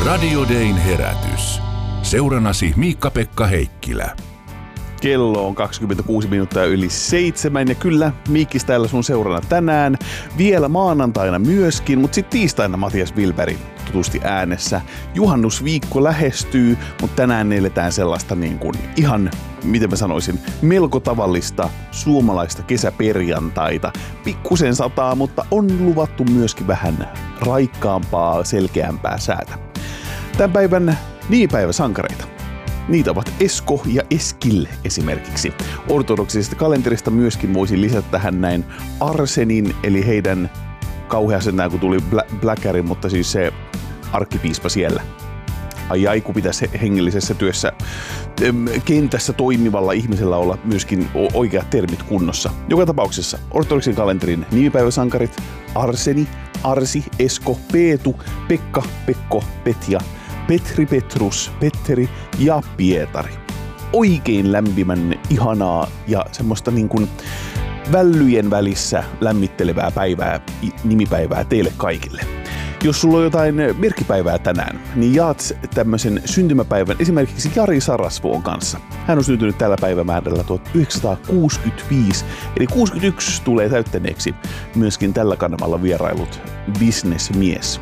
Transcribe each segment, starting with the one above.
Radio Dayn herätys. Seurannasi Miikka-Pekka Heikkilä. Kello on 26 minuuttia yli 7 ja kyllä Miikkis täällä sun seurana tänään. Vielä maanantaina myöskin, mutta sitten tiistaina Matias Wilberg tutusti äänessä. Juhannusviikko lähestyy, mutta tänään eletään sellaista niin kuin ihan, miten mä sanoisin, melko tavallista suomalaista kesäperjantaita. Pikkusen sataa, mutta on luvattu myöskin vähän raikkaampaa, selkeämpää säätä. Tämän päivän nimipäiväsankareita. Niitä ovat Esko ja Eskil esimerkiksi. Ortodoksisesta kalenterista myöskin voisi lisätä tähän näin Arsenin, eli heidän kauheasen nää kun tuli Bläkäri, mutta siis se arkkipiispa siellä. Ai kun pitäisi hengellisessä työssä kentässä toimivalla ihmisellä olla myöskin oikeat termit kunnossa. Joka tapauksessa ortodoksin kalenterin nimipäiväsankarit Arseni, Arsi, Esko, Peetu, Pekka, Pekko, Petja, Petri, Petrus, Petteri ja Pietari. Oikein lämpimän, ihanaa ja semmoista niin kuin vällyjen välissä lämmittelevää päivää, nimipäivää teille kaikille. Jos sulla on jotain merkkipäivää tänään, niin jaat tämmöisen syntymäpäivän esimerkiksi Jari Sarasvuon kanssa. Hän on syntynyt tällä päivämäärällä 1965, eli 61 tulee täyttäneeksi myöskin tällä kanavalla vierailut bisnesmies.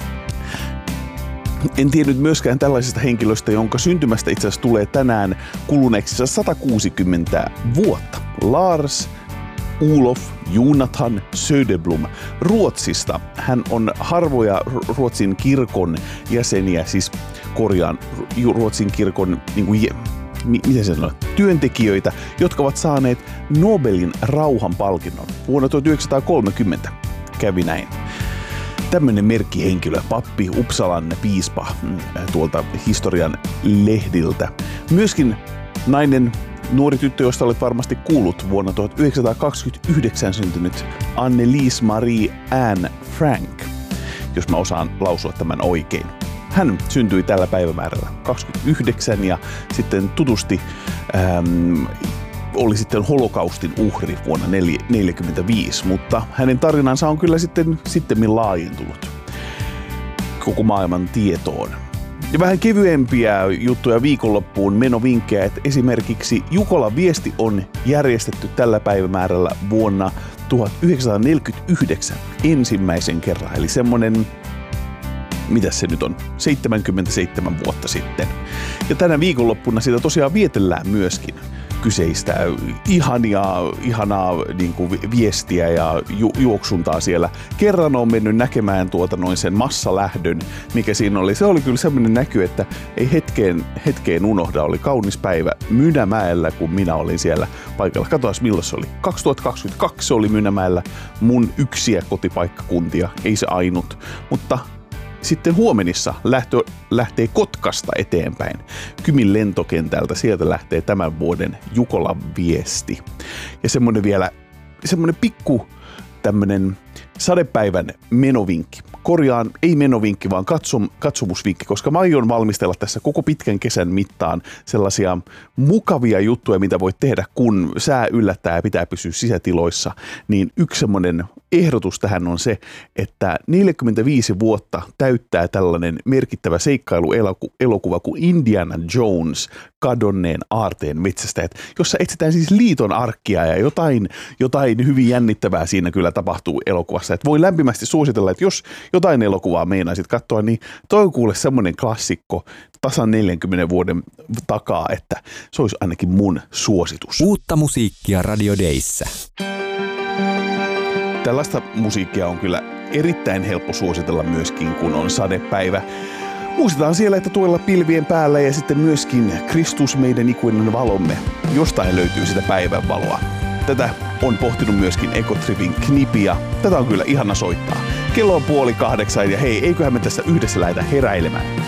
En tiennyt myöskään tällaisesta henkilöstä, jonka syntymästä itse asiassa tulee tänään kuluneeksi 160 vuotta. Lars Olof Jonathan Söderblom Ruotsista. Hän on harvoja Ruotsin kirkon jäseniä, siis Ruotsin kirkon miten se sanoo, työntekijöitä, jotka ovat saaneet Nobelin rauhanpalkinnon. Vuonna 1930 kävi näin. Tämmöinen merkkihenkilö, pappi Uppsalan piispa tuolta historian lehdiltä. Myöskin nainen, nuori tyttö, josta olet varmasti kuullut, vuonna 1929 syntynyt Annelies Marie Anne Frank, jos mä osaan lausua tämän oikein. Hän syntyi tällä päivämäärällä 29 ja sitten tutusti oli sitten holokaustin uhri vuonna 1945, mutta hänen tarinansa on kyllä sittemmin laajentunut koko maailman tietoon. Ja vähän kevyempiä juttuja viikonloppuun menovinkkejä, että esimerkiksi Jukolan viesti on järjestetty tällä päivämäärällä vuonna 1949 ensimmäisen kerran, eli semmonen, mitä se nyt on, 77 vuotta sitten. Ja tänä viikonloppuna sitä tosiaan vietellään myöskin kyseistä ihanaa niin kuin viestiä ja juoksuntaa siellä. Kerran on mennyt näkemään sen massalähdön, mikä siinä oli. Se oli kyllä semmoinen näky, että ei hetkeen unohda. Oli kaunis päivä Mynämäellä, kun minä olin siellä paikalla. Katsotaan milloin se oli. 2022 se oli Mynämäellä mun yksiä kotipaikkakuntia, ei se ainut, mutta sitten huomenissa lähtee Kotkasta eteenpäin. Kymin lentokentältä, sieltä lähtee tämän vuoden Jukolan viesti. Ja semmoinen pikku tämmönen sadepäivän menovinkki. Korjaan, ei menovinkki, vaan katsomusvinkki, koska mä aion valmistella tässä koko pitkän kesän mittaan sellaisia mukavia juttuja, mitä voit tehdä, kun sää yllättää ja pitää pysyä sisätiloissa. Niin yksi semmoinen ehdotus tähän on se, että 45 vuotta täyttää tällainen merkittävä seikkailuelokuva kuin Indiana Jones, kadonneen aarteen metsästäjät, jossa etsitään siis liiton arkkia ja jotain hyvin jännittävää siinä kyllä tapahtuu elokuvassa. Et voi lämpimästi suositella, että jos jotain elokuvaa meinaisit katsoa, niin toi on kuule semmoinen klassikko tasan 40 vuoden takaa, että se olisi ainakin mun suositus. Uutta musiikkia Radio Dayssä. Tällaista musiikkia on kyllä erittäin helppo suositella myöskin, kun on sadepäivä. Muistetaan siellä, että tuolla pilvien päällä ja sitten myöskin Kristus meidän ikuinen valomme. Jostain löytyy sitä päivän valoa. Tätä on pohtinut myöskin Ekotripin Knipi ja tätä on kyllä ihana soittaa. Kello on 7:30 ja hei, eiköhän me tässä yhdessä lähdetä heräilemään.